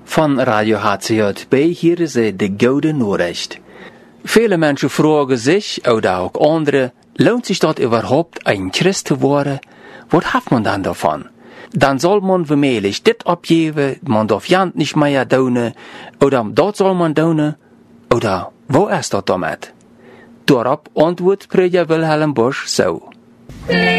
Von Radio HCJB hier ist de Gode Nachricht. Viele Menschen fragen sich, oder auch andere, lohnt sich dort überhaupt ein Christ zu werden? Was hat man dann davon? Dann soll man womöglich dit abgeben, man darf ja nicht mehr tun, oder dort soll man tun, oder wo ist das damit? Darauf antwortet Prediger Wilhelm Busch so.